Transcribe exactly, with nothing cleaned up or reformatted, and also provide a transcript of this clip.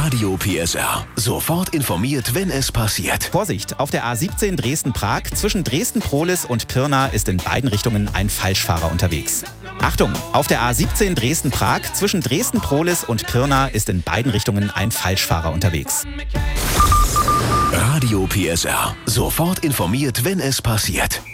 Radio P S R. Sofort informiert, wenn es passiert. Vorsicht, auf der A siebzehn Dresden-Prag zwischen Dresden-Prohlis und Pirna ist in beiden Richtungen ein Falschfahrer unterwegs. Achtung, auf der A siebzehn Dresden-Prag zwischen Dresden-Prohlis und Pirna ist in beiden Richtungen ein Falschfahrer unterwegs. Radio P S R. Sofort informiert, wenn es passiert.